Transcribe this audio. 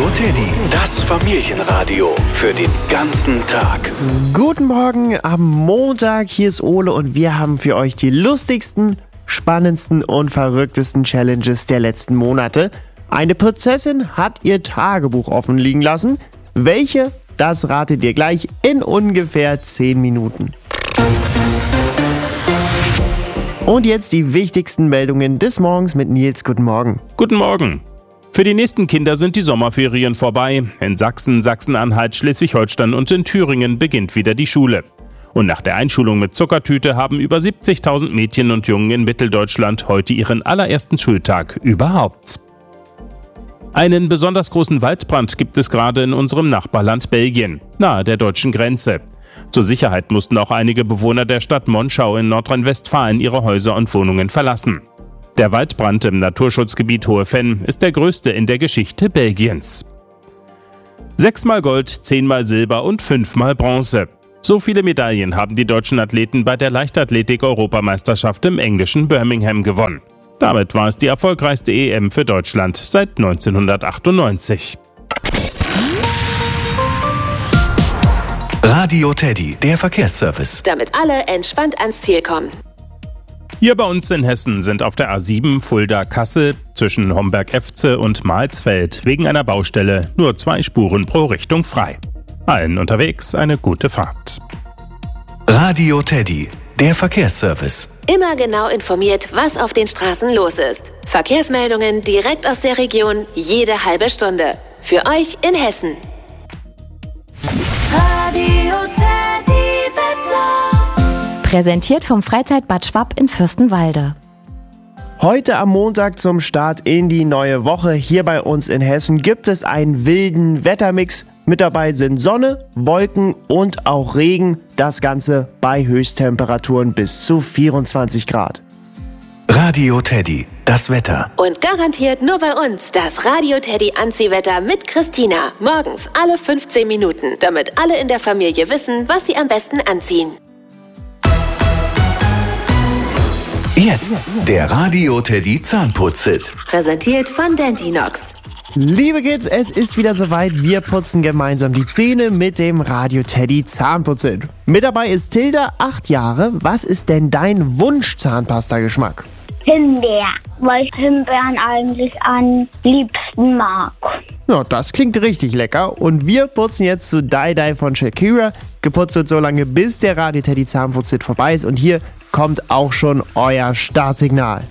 Radio Teddy, das Familienradio für den ganzen Tag. Guten Morgen am Montag, hier ist Ole und wir haben für euch die lustigsten, spannendsten und verrücktesten Challenges der letzten Monate. Eine Prinzessin hat ihr Tagebuch offen liegen lassen. Welche? Das ratet ihr gleich in ungefähr 10 Minuten. Und jetzt die wichtigsten Meldungen des Morgens mit Nils. Guten Morgen. Guten Morgen. Für die nächsten Kinder sind die Sommerferien vorbei. In Sachsen, Sachsen-Anhalt, Schleswig-Holstein und in Thüringen beginnt wieder die Schule. Und nach der Einschulung mit Zuckertüte haben über 70.000 Mädchen und Jungen in Mitteldeutschland heute ihren allerersten Schultag überhaupt. Einen besonders großen Waldbrand gibt es gerade in unserem Nachbarland Belgien, nahe der deutschen Grenze. Zur Sicherheit mussten auch einige Bewohner der Stadt Monschau in Nordrhein-Westfalen ihre Häuser und Wohnungen verlassen. Der Waldbrand im Naturschutzgebiet Hohe Venn ist der größte in der Geschichte Belgiens. 6-mal Gold, 10-mal Silber und 5-mal Bronze. So viele Medaillen haben die deutschen Athleten bei der Leichtathletik-Europameisterschaft im englischen Birmingham gewonnen. Damit war es die erfolgreichste EM für Deutschland seit 1998. Radio Teddy, der Verkehrsservice. Damit alle entspannt ans Ziel kommen. Hier bei uns in Hessen sind auf der A7 Fulda-Kassel zwischen Homberg-Efze und Mahlsfeld wegen einer Baustelle nur 2 Spuren pro Richtung frei. Allen unterwegs eine gute Fahrt. Radio Teddy, der Verkehrsservice. Immer genau informiert, was auf den Straßen los ist. Verkehrsmeldungen direkt aus der Region, jede halbe Stunde. Für euch in Hessen. Radio Teddy Wetter. Präsentiert vom Freizeitbad Schwapp in Fürstenwalde. Heute am Montag zum Start in die neue Woche hier bei uns in Hessen gibt es einen wilden Wettermix. Mit dabei sind Sonne, Wolken und auch Regen. Das Ganze bei Höchsttemperaturen bis zu 24 Grad. Radio Teddy, das Wetter. Und garantiert nur bei uns das Radio Teddy Anziehwetter mit Christina. Morgens alle 15 Minuten, damit alle in der Familie wissen, was sie am besten anziehen. Jetzt der Radio Teddy Zahnputz-Hit. Präsentiert von Dentinox. Liebe Kids, es ist wieder soweit. Wir putzen gemeinsam die Zähne mit dem Radio Teddy Zahnputz-Hit. Mit dabei ist Tilda, 8 Jahre. Was ist denn dein Wunsch-Zahnpasta-Geschmack? Himbeer, weil ich Himbeeren eigentlich am liebsten mag. Ja, das klingt richtig lecker. Und wir putzen jetzt zu Die Die von Shakira. Geputzt wird so lange, bis der Radio Teddy Zahnputz-Hit vorbei ist. Und hier kommt auch schon euer Startsignal.